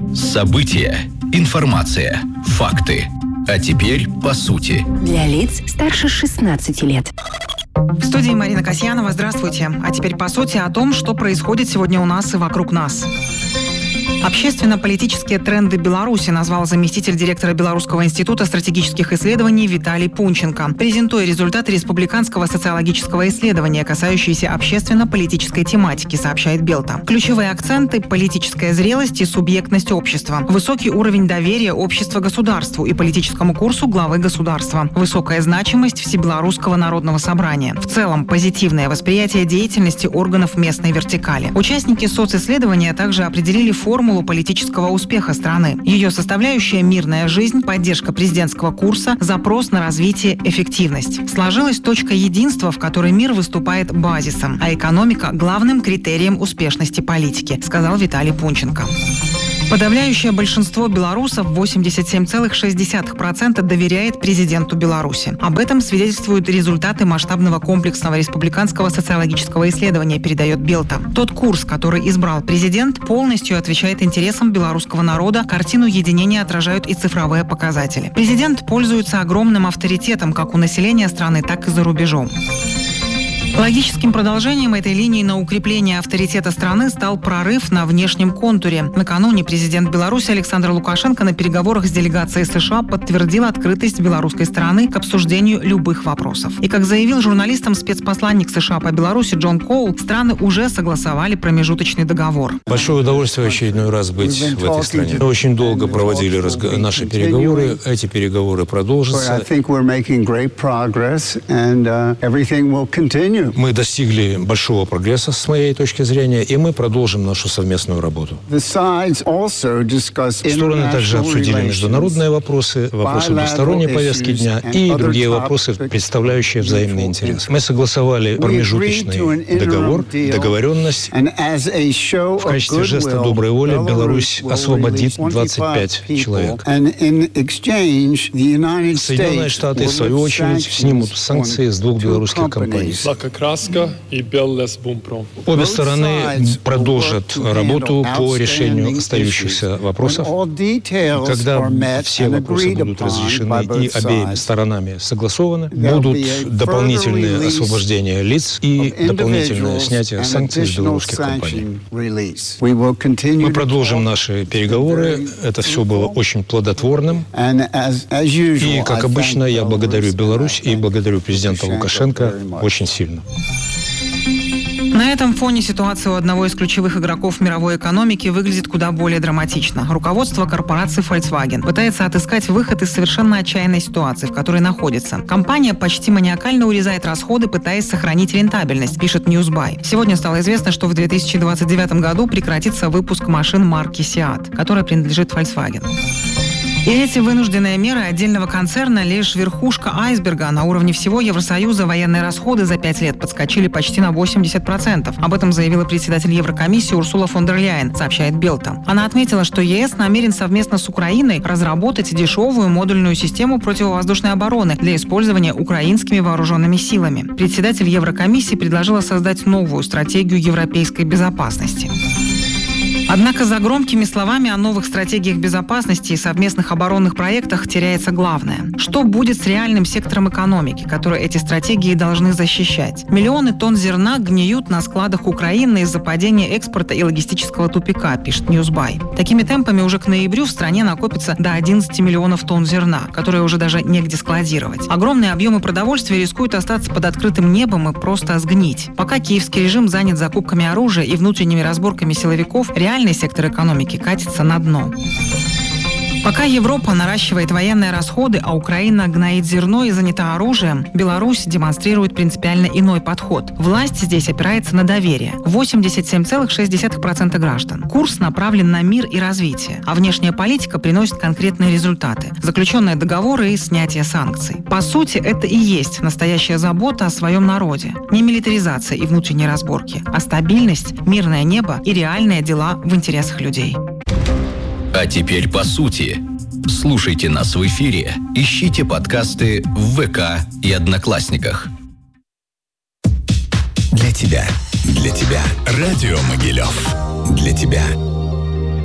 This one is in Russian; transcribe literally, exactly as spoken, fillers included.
События, информация, факты. А теперь по сути. Для лиц старше шестнадцати лет. В студии Марина Касьянова. Здравствуйте. А теперь по сути о том, что происходит сегодня у нас и вокруг нас. Общественно-политические тренды Беларуси назвал заместитель директора Белорусского института стратегических исследований Виталий Пунченко, презентуя результаты республиканского социологического исследования, касающиеся общественно-политической тематики, сообщает Белта. Ключевые акценты – политическая зрелость и субъектность общества, высокий уровень доверия общества государству и политическому курсу главы государства, высокая значимость Всебелорусского народного собрания. В целом, позитивное восприятие деятельности органов местной вертикали. Участники социсследования также определили формулу политического успеха страны. Ее составляющая – мирная жизнь, поддержка президентского курса, запрос на развитие, эффективность. Сложилась точка единства, в которой мир выступает базисом, а экономика – главным критерием успешности политики, сказал Виталий Пунченко. Подавляющее большинство белорусов, восемьдесят семь целых шесть десятых процента, доверяет президенту Беларуси. Об этом свидетельствуют результаты масштабного комплексного республиканского социологического исследования, передает Белта. Тот курс, который избрал президент, полностью отвечает интересам белорусского народа, картину единения отражают и цифровые показатели. Президент пользуется огромным авторитетом как у населения страны, так и за рубежом. Логическим продолжением этой линии на укрепление авторитета страны стал прорыв на внешнем контуре. Накануне президент Беларуси Александр Лукашенко на переговорах с делегацией США подтвердил открытость белорусской стороны к обсуждению любых вопросов. И, как заявил журналистам спецпосланник США по Беларуси Джон Коул, страны уже согласовали промежуточный договор. Большое удовольствие в очередной раз быть в этой стране. Мы очень долго проводили разго... наши переговоры. Эти переговоры продолжатся. Мы достигли большого прогресса, с моей точки зрения, и мы продолжим нашу совместную работу. Стороны также обсудили международные вопросы, вопросы двусторонней повестки дня и другие вопросы, представляющие взаимный интерес. Мы согласовали промежуточный договор, договоренность. В качестве жеста доброй воли Беларусь освободит двадцать пять человек. Соединенные Штаты, в свою очередь, снимут санкции с двух белорусских компаний. Обе стороны продолжат работу по решению остающихся вопросов. Когда все вопросы будут разрешены и обеими сторонами согласованы, будут дополнительные освобождения лиц и дополнительное снятие санкций с белорусских компаний. Мы продолжим наши переговоры. Это все было очень плодотворным. И, как обычно, я благодарю Беларусь и благодарю президента Лукашенко очень сильно. На этом фоне ситуация у одного из ключевых игроков мировой экономики выглядит куда более драматично. Руководство корпорации Volkswagen пытается отыскать выход из совершенно отчаянной ситуации, в которой находится. Компания почти маниакально урезает расходы, пытаясь сохранить рентабельность, пишет Newsbuy. Сегодня стало известно, что в две тысячи двадцать девятом году прекратится выпуск машин марки Seat, которая принадлежит Volkswagen. И эти вынужденные меры отдельного концерна лишь верхушка айсберга. На уровне всего Евросоюза военные расходы за пять лет подскочили почти на восемьдесят процентов. Об этом заявила председатель Еврокомиссии Урсула фон дер Ляйен, сообщает Белта. Она отметила, что ЕС намерен совместно с Украиной разработать дешевую модульную систему противовоздушной обороны для использования украинскими вооруженными силами. Председатель Еврокомиссии предложила создать новую стратегию европейской безопасности. Однако за громкими словами о новых стратегиях безопасности и совместных оборонных проектах теряется главное. Что будет с реальным сектором экономики, который эти стратегии должны защищать? Миллионы тонн зерна гниют на складах Украины из-за падения экспорта и логистического тупика, пишет Newsbuy. Такими темпами уже к ноябрю в стране накопится до одиннадцати миллионов тонн зерна, которые уже даже негде складировать. Огромные объемы продовольствия рискуют остаться под открытым небом и просто сгнить. Пока киевский режим занят закупками оружия и внутренними разборками силовиков, реально сектор экономики катится на дно. Пока Европа наращивает военные расходы, а Украина гноит зерно и занята оружием, Беларусь демонстрирует принципиально иной подход. Власть здесь опирается на доверие. восемьдесят семь целых шесть десятых процента граждан. Курс направлен на мир и развитие, а внешняя политика приносит конкретные результаты. Заключенные договоры и снятие санкций. По сути, это и есть настоящая забота о своем народе. Не милитаризация и внутренние разборки, а стабильность, мирное небо и реальные дела в интересах людей. А теперь по сути. Слушайте нас в эфире, ищите подкасты в ВК и Одноклассниках. Для тебя, для тебя Радио Могилев. Для тебя